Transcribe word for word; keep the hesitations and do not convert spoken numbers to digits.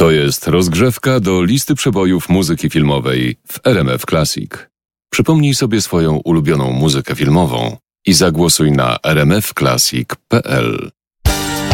To jest rozgrzewka do listy przebojów muzyki filmowej w R M F Classic. Przypomnij sobie swoją ulubioną muzykę filmową i zagłosuj na r m f classic kropka p l.